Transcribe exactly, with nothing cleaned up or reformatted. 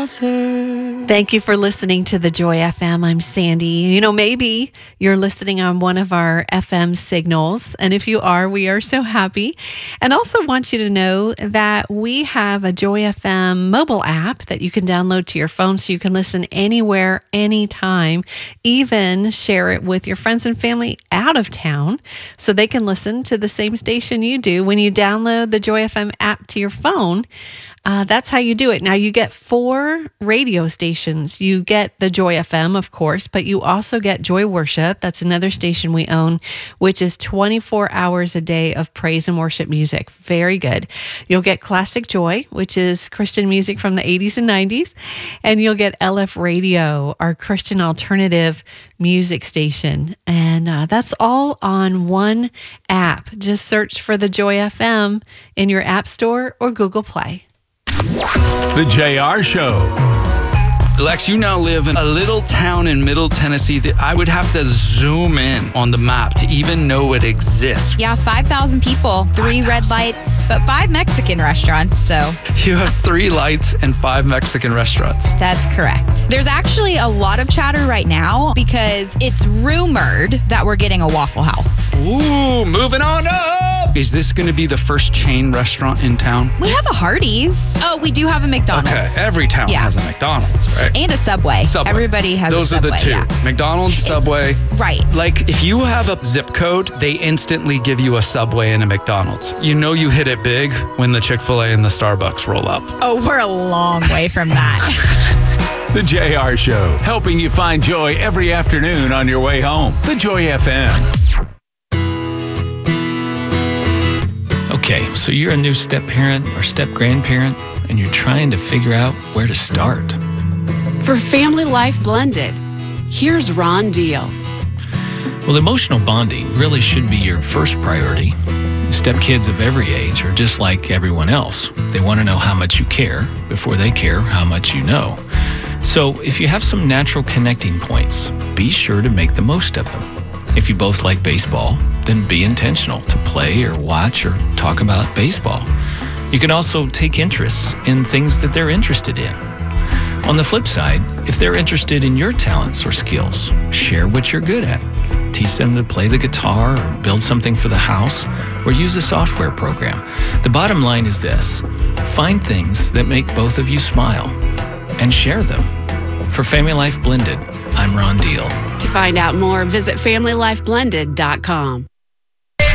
Father. Thank you for listening to the Joy F M. I'm Sandy. You know, maybe you're listening on one of our F M signals. And if you are, we are so happy. And also want you to know that we have a Joy F M mobile app that you can download to your phone so you can listen anywhere, anytime, even share it with your friends and family out of town so they can listen to the same station you do. When you download the Joy F M app to your phone, Uh, that's how you do it. Now, you get four radio stations. You get the Joy F M, of course, but you also get Joy Worship. That's another station we own, which is twenty-four hours a day of praise and worship music. Very good. You'll get Classic Joy, which is Christian music from the eighties and nineties. And you'll get L F Radio, our Christian alternative music station. And uh, that's all on one app. Just search for the Joy F M in your App Store or Google Play. The J R Show. Lex, you now live in a little town in Middle Tennessee that I would have to zoom in on the map to even know it exists. Yeah, five thousand people, three red lights, but five Mexican restaurants, so. You have three lights and five Mexican restaurants. That's correct. There's actually a lot of chatter right now because it's rumored that we're getting a Waffle House. Ooh, moving on up. Is this going to be the first chain restaurant in town? We have a Hardee's. Oh, we do have a McDonald's. Okay, every town Yeah. has a McDonald's, right? And a Subway. Subway. Everybody has Those a are Subway. the two. Yeah. McDonald's, Subway. Right. Like, if you have a zip code, they instantly give you a Subway and a McDonald's. You know you hit it big when the Chick-fil-A and the Starbucks roll up. Oh, we're a long way from that. The J R Show, helping you find joy every afternoon on your way home. The Joy F M. Okay, so you're a new step parent or step grandparent, and you're trying to figure out where to start. For Family Life Blended, here's Ron Deal. Well, emotional bonding really should be your first priority. Step kids of every age are just like everyone else. They want to know how much you care before they care how much you know. So if you have some natural connecting points, be sure to make the most of them. If you both like baseball, then be intentional to play or watch or talk about baseball. You can also take interests in things that they're interested in. On the flip side, if they're interested in your talents or skills, share what you're good at. Teach them to play the guitar or build something for the house or use a software program. The bottom line is this: find things that make both of you smile and share them. For Family Life Blended, I'm Ron Deal. To find out more, visit family life blended dot com.